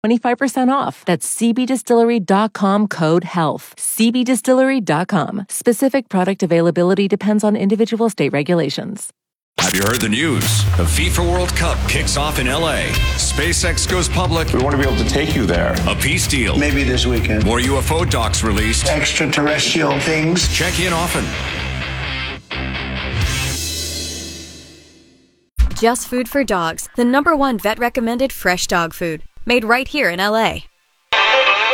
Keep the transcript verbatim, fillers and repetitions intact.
twenty-five percent off. That's c b distillery dot com code HEALTH. c b distillery dot com. Specific product availability depends on individual state regulations. Have you heard the news? The FIFA World Cup kicks off in L A. SpaceX goes public. We want to be able to take you there. A peace deal. Maybe this weekend. More U F O docs released. Extraterrestrial things. Check in often. Just Food for Dogs, the number one vet-recommended fresh dog food. Made right here in L A.